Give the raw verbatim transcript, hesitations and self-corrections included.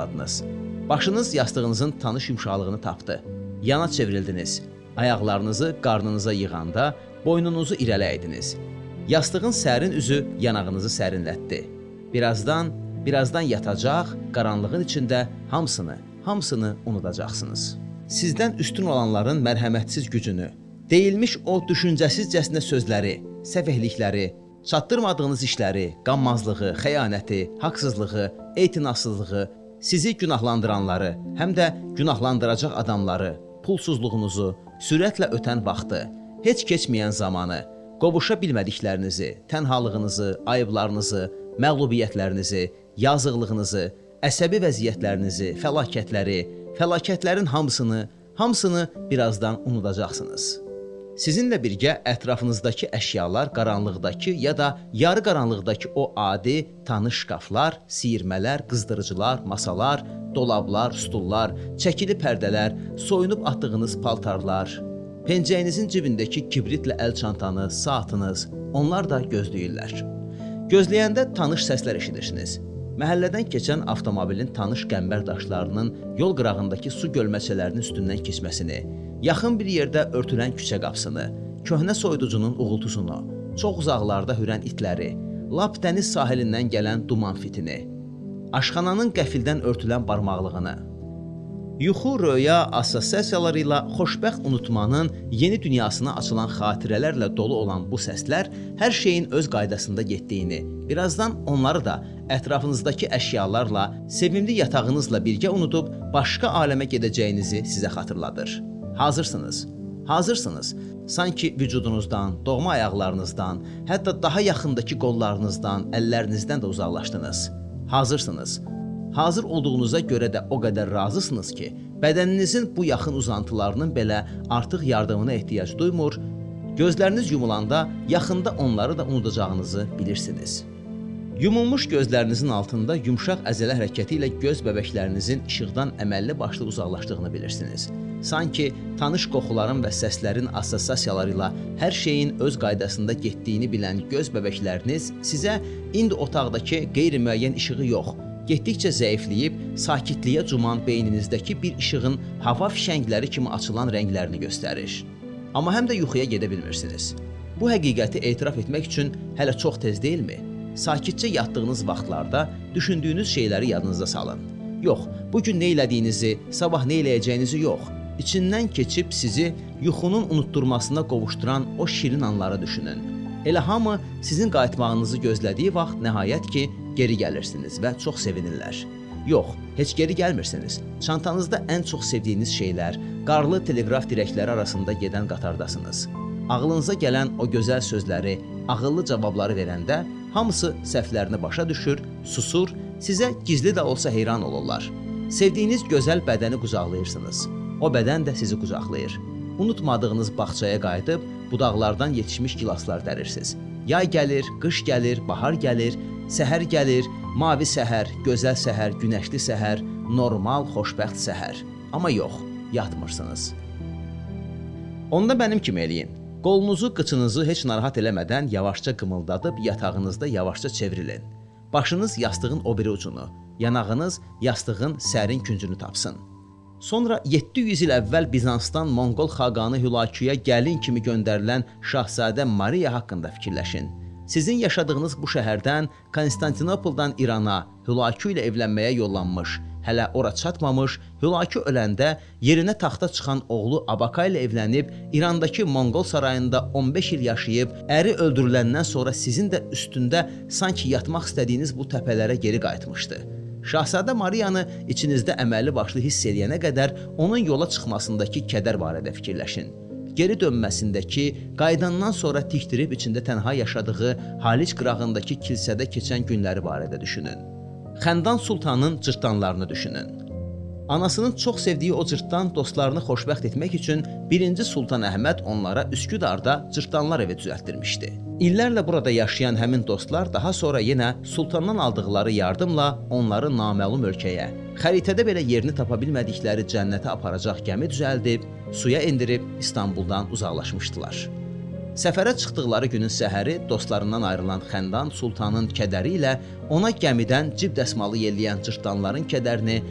rahatladınız. Başınız yastığınızın tanış yumşaqlığını tapdı. Yana çevrildiniz. Ayaqlarınızı qarnınıza yığanda boynunuzu irələdiniz. Yastığın sərin üzü yanağınızı sərinlətdi. Birazdan, birazdan yatacaq, qaranlığın içində hamısını, hamısını unudacaqsınız. Sizdən üstün olanların mərhəmətsiz gücünü, deyilmiş o düşüncəsizcəsinə sözləri, səfehlikləri, çatdırmadığınız işləri, qanmazlığı, xəyanəti, haqsızlığı, etinasızlığı, sizi günahlandıranları, həm də günahlandıracaq adamları, pulsuzluğunuzu, sürətlə ötən vaxtı, heç keçməyən zamanı, qovuşa bilmədiklərinizi, tənhalığınızı, ayıblarınızı, məğlubiyyətlərinizi, yazıqlığınızı, əsəbi vəziyyətlərinizi, fəlakətləri, fəlakətlərin hamısını, hamısını birazdan unudacaqsınız. Sizinlə birgə ətrafınızdakı əşyalar qaranlıqdakı ya da yarı qaranlıqdakı o adi, tanış şkaflar, siyirmələr, qızdırıcılar, masalar, dolablar, stullar, çəkili pərdələr, soyunub atdığınız paltarlar, pencəyinizin cibindəki kibritlə əl çantanız, saatınız, onlar da gözləyirlər. Gözləyəndə tanış səslər eşidirsiniz. Məhəllədən keçən avtomobilin tanış qəmbər daşlarının yol qırağındakı su gölməçələrinin üstündən keçməsini, yaxın bir yerdə örtülən küçə qapısını, köhnə soyuducunun uğultusunu, çox uzaqlarda hürən itləri, lap dəniz sahilindən gələn duman fitini, aşxananın qəfildən örtülən barmaqlığını, yuxu, röya assosiasiyaları ilə xoşbəxt unutmanın yeni dünyasına açılan xatirələrlə dolu olan bu səslər hər şeyin öz qaydasında getdiyini, birazdan onları da ətrafınızdakı əşyalarla, sevimli yatağınızla birgə unudub başqa aləmə gedəcəyinizi sizə xatırladır. Hazırsınız, hazırsınız. Sanki vücudunuzdan, doğma ayaqlarınızdan, hətta daha yaxındakı qollarınızdan, əllərinizdən də uzaqlaşdınız. Hazırsınız. Hazır olduğunuza görə də o qədər razısınız ki, bədəninizin bu yaxın uzantılarının belə artıq yardımına ehtiyac duymur, gözləriniz yumulanda yaxında onları da unudacağınızı bilirsiniz. Yumulmuş gözlərinizin altında yumşaq əzələ hərəkəti ilə göz bəbəklərinizin işıqdan əməlli başlı uzaqlaşdığını bilirsiniz. Sanki tanış qoxuların və səslərin assosiasiyaları ilə hər şeyin öz qaydasında getdiyini bilən göz bəbəkləriniz sizə indi otaqdakı qeyri-müəyyən işığı yox, getdikcə zəifləyib, sakitliyə cuman beyninizdəki bir işığın hava fişəngləri kimi açılan rənglərini göstərir. Amma həm də yuxuya gedə bilmirsiniz. Bu həqiqəti etiraf etmək üçün hələ çox tez deyilmi? Sakitcə yatdığınız vaxtlarda düşündüyünüz şeyləri yadınıza salın. Yox, bugün nə elədiyinizi, sabah nə eləyəcəyinizi yox, içindən keçib sizi yuxunun unutturmasına qovuşduran o şirin anları düşünün. Elə hamı sizin qayıtmağınızı gözlədiyi vaxt nəhayət ki, geri gəlirsiniz və çox sevinirlər. Yox, heç geri gəlmirsiniz. Çantanızda ən çox sevdiyiniz şeylər, qarlı teleqraf dirəkləri arasında gedən qatardasınız. Ağlınıza gələn o gözəl sözləri, ağıllı cavabları verəndə hamısı səhvlərini başa düşür, susur, sizə gizli də olsa heyran olurlar. Sevdiyiniz gözəl bədəni qucaqlayırsınız. O bədən də sizi qucaqlayır. Unutmadığınız bağçaya qayıdıb budaqlardan yetişmiş gilaslar dərirsiniz. Yay gəlir, qış gəlir, bahar gəlir, səhər gəlir, mavi səhər, gözəl səhər, günəşli səhər, normal, xoşbəxt səhər. Amma yox, yatmırsınız. Onda mənim kimi eləyin. Qolunuzu, qıçınızı heç narahat eləmədən yavaşca qımıldadıb yatağınızda yavaşca çevrilin. Başınız yastığın o biri ucunu, yanağınız yastığın sərin küncünü tapsın. Sonra yeddi yüz il əvvəl Bizansdan Monqol xaqanı Hülaküyə gəlin kimi göndərilən Şahzadə Mariya haqqında fikirləşin. Sizin yaşadığınız bu şəhərdən Konstantinopoldan İrana Hülakü ilə evlənməyə yollanmış, hələ ora çatmamış, Hülakü öləndə yerinə taxta çıxan oğlu Abaka ilə evlənib, İrandakı Monqol sarayında on beş il yaşayıb, əri öldürüləndən sonra sizin də üstündə sanki yatmaq istədiyiniz bu təpələrə geri qayıtmışdı. Şahzadə Mariyanı içinizdə əməlli başlı hiss eləyənə qədər onun yola çıxmasındakı kədər barədə fikirləşin. Geri dönməsindəki, qaydandan sonra tikdirib içində tənha yaşadığı Haliç qırağındakı kilsədə keçən günləri barədə düşünün. Xəndan Sultanın cırtdanlarını düşünün. Anasının çox sevdiyi o cırtdan dostlarını xoşbəxt etmək üçün birinci Sultan Əhməd onlara Üsküdarda cırtdanlar evi düzəltdirmişdi. İllərlə burada yaşayan həmin dostlar daha sonra yenə sultandan aldıqları yardımla onları naməlum ölkəyə, xəritədə belə yerini tapa bilmədikləri cənnətə aparacaq gəmi düzəldib, suya endirib İstanbuldan uzaqlaşmışdılar. Səfərə çıxdıqları günün səhəri dostlarından ayrılan Xəndan Sultanın kədəri ilə ona gəmidən cib dəsmalı yelləyən cırtdanların kədərini